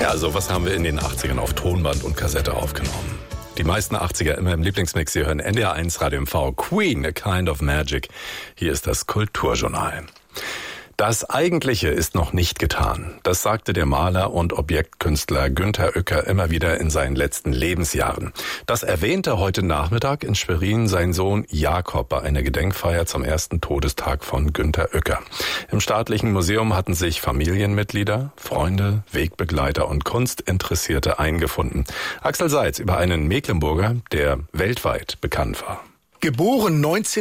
Ja, sowas haben wir in den 80ern auf Tonband und Kassette aufgenommen. Die meisten 80er immer im Lieblingsmix. Sie hören NDR 1 Radio MV. Queen, A Kind of Magic. Hier ist das Kulturjournal. Das Eigentliche ist noch nicht getan. Das sagte der Maler und Objektkünstler Günter Uecker immer wieder in seinen letzten Lebensjahren. Das erwähnte heute Nachmittag in Schwerin sein Sohn Jakob bei einer Gedenkfeier zum ersten Todestag von Günter Uecker. Im Staatlichen Museum hatten sich Familienmitglieder, Freunde, Wegbegleiter und Kunstinteressierte eingefunden. Axel Seitz über einen Mecklenburger, der weltweit bekannt war. Geboren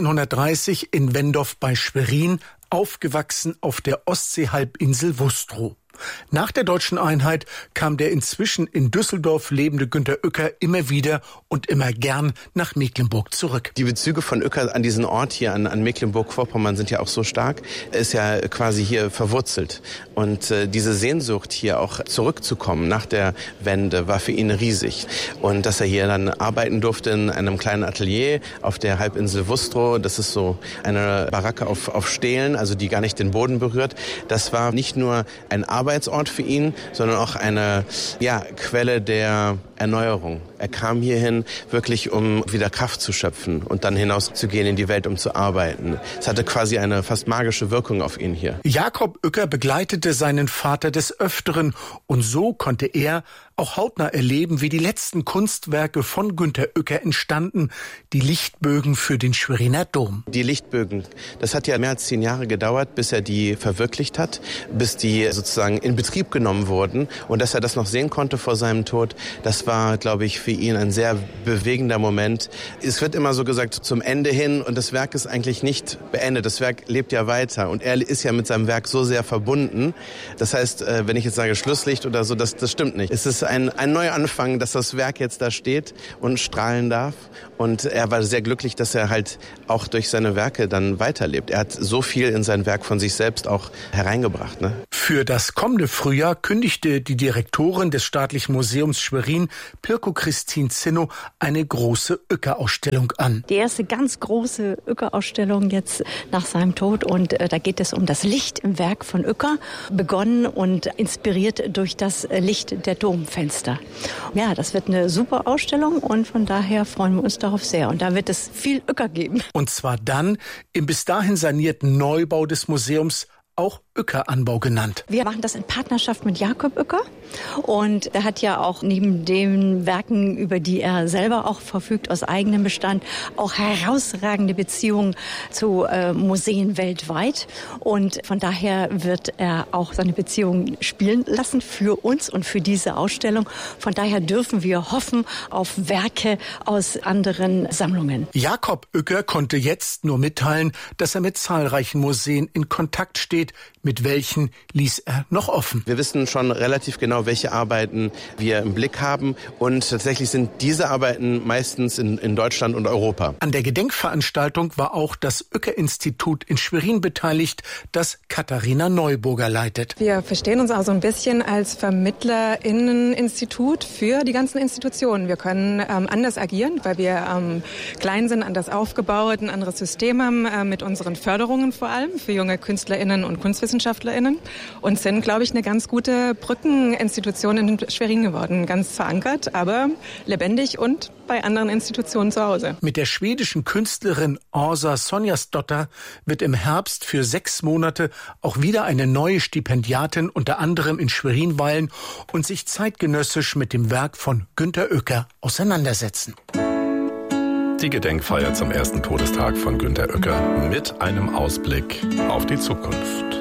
1930 in Wendorf bei Schwerin, aufgewachsen auf der Ostseehalbinsel Wustrow. Nach der deutschen Einheit kam der inzwischen in Düsseldorf lebende Günter Uecker immer wieder und immer gern nach Mecklenburg zurück. Die Bezüge von Uecker an diesen Ort hier, an Mecklenburg-Vorpommern, sind ja auch so stark. Er ist ja quasi hier verwurzelt. Und diese Sehnsucht, hier auch zurückzukommen nach der Wende, war für ihn riesig. Und dass er hier dann arbeiten durfte in einem kleinen Atelier auf der Halbinsel Wustrow, das ist so eine Baracke auf Stelen, also die gar nicht den Boden berührt, das war nicht nur ein Arbeitsort für ihn, sondern auch eine Quelle der Erneuerung. Er kam hierhin wirklich, um wieder Kraft zu schöpfen und dann hinauszugehen in die Welt, um zu arbeiten. Es hatte quasi eine fast magische Wirkung auf ihn hier. Jakob Uecker begleitete seinen Vater des Öfteren und so konnte er auch hautnah erleben, wie die letzten Kunstwerke von Günter Uecker entstanden, die Lichtbögen für den Schweriner Dom. Die Lichtbögen, das hat ja mehr als 10 Jahre gedauert, bis er die verwirklicht hat, bis die sozusagen in Betrieb genommen wurden und dass er das noch sehen konnte vor seinem Tod, das war, glaube ich, für ihn ein sehr bewegender Moment. Es wird immer so gesagt, zum Ende hin, und das Werk ist eigentlich nicht beendet, das Werk lebt ja weiter und er ist ja mit seinem Werk so sehr verbunden. Das heißt, wenn ich jetzt sage Schlusslicht oder so, das stimmt nicht. Es ist ein Neuanfang, dass das Werk jetzt da steht und strahlen darf. Und er war sehr glücklich, dass er halt auch durch seine Werke dann weiterlebt. Er hat so viel in sein Werk von sich selbst auch hereingebracht. Ne? Für das kommende Frühjahr kündigte die Direktorin des Staatlichen Museums Schwerin, Pirko Christine Zinno, eine große Uecker-Ausstellung an. Die erste ganz große Uecker-Ausstellung jetzt nach seinem Tod. Und da geht es um das Licht im Werk von Uecker, begonnen und inspiriert durch das Licht der Domfenster. Ja, das wird eine super Ausstellung und von daher freuen wir uns darauf sehr. Und da wird es viel Uecker geben. Und zwar dann im bis dahin sanierten Neubau des Museums, auch Uecker-Anbau genannt. Wir machen das in Partnerschaft mit Jakob Uecker und er hat ja auch neben den Werken, über die er selber auch verfügt aus eigenem Bestand, auch herausragende Beziehungen zu Museen weltweit und von daher wird er auch seine Beziehungen spielen lassen für uns und für diese Ausstellung. Von daher dürfen wir hoffen auf Werke aus anderen Sammlungen. Jakob Uecker konnte jetzt nur mitteilen, dass er mit zahlreichen Museen in Kontakt steht. Mit welchen ließ er noch offen? Wir wissen schon relativ genau, welche Arbeiten wir im Blick haben. Und tatsächlich sind diese Arbeiten meistens in Deutschland und Europa. An der Gedenkveranstaltung war auch das Uecker-Institut in Schwerin beteiligt, das Katharina Neuburger leitet. Wir verstehen uns auch so ein bisschen als VermittlerInnen-Institut für die ganzen Institutionen. Wir können anders agieren, weil wir klein sind, anders aufgebaut, ein anderes System haben, mit unseren Förderungen vor allem für junge KünstlerInnen und KunstwissenschaftlerInnen und sind, glaube ich, eine ganz gute Brückeninstitution in Schwerin geworden. Ganz verankert, aber lebendig und bei anderen Institutionen zu Hause. Mit der schwedischen Künstlerin Åsa Sonjasdotter wird im Herbst für 6 Monate auch wieder eine neue Stipendiatin unter anderem in Schwerin weilen und sich zeitgenössisch mit dem Werk von Günter Uecker auseinandersetzen. Die Gedenkfeier zum ersten Todestag von Günter Uecker mit einem Ausblick auf die Zukunft.